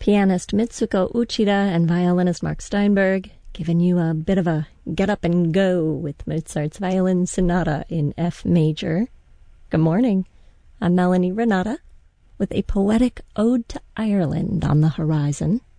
Pianist Mitsuko Uchida and violinist Mark Steinberg, giving you a bit of a get up and go with Mozart's Violin Sonata in F major. Good morning. I'm Melanie Renata with a poetic ode to Ireland on the horizon.